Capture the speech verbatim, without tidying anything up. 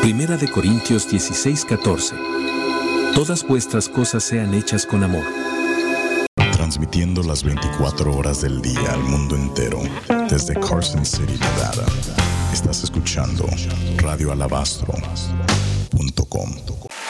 Primera de Corintios dieciséis, catorce. Todas vuestras cosas sean hechas con amor. Transmitiendo las veinticuatro horas del día al mundo entero, desde Carson City, Nevada. Estás escuchando radio alabastro punto com.